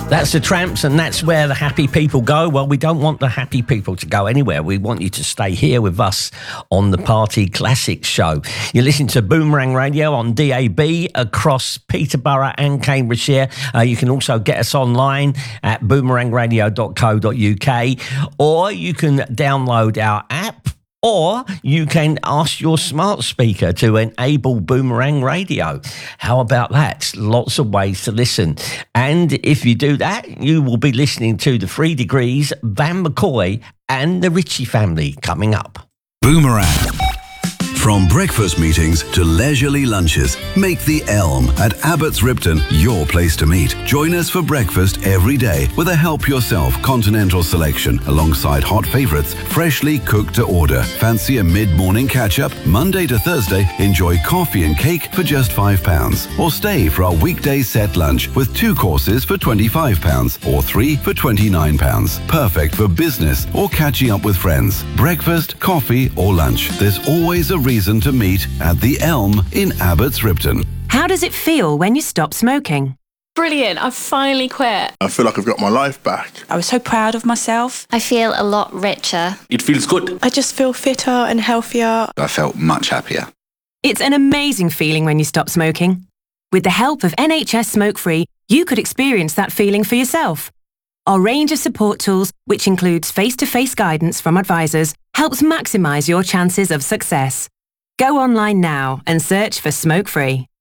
That's the Tramps, and that's where the happy people go. Well, we don't want the happy people to go anywhere. We want you to stay here with us on the Party Classics show. You're listening to Boomerang Radio on DAB across Peterborough and Cambridgeshire. You can also get us online at boomerangradio.co.uk, or you can download our app, or you can ask your smart speaker to enable Boomerang Radio. How about that? Lots of ways to listen. And if you do that, you will be listening to the 3 Degrees, Van McCoy and the Ritchie Family coming up. Boomerang. From breakfast meetings to leisurely lunches, make the Elm at Abbots Ripton your place to meet. Join us for breakfast every day with a help-yourself continental selection alongside hot favourites, freshly cooked to order. Fancy a mid-morning catch-up? Monday to Thursday, enjoy coffee and cake for just £5. Or stay for our weekday set lunch with 2 courses for £25 or 3 for £29. Perfect for business or catching up with friends. Breakfast, coffee or lunch. There's always a reason to meet at the Elm in Abbots Ripton. How does it feel when you stop smoking? Brilliant, I've finally quit. I feel like I've got my life back. I was so proud of myself. I feel a lot richer. It feels good. I just feel fitter and healthier. I felt much happier. It's an amazing feeling when you stop smoking. With the help of NHS Smoke Free, you could experience that feeling for yourself. Our range of support tools, which includes face-to-face guidance from advisors, helps maximise your chances of success. Go online now and search for Smoke Free.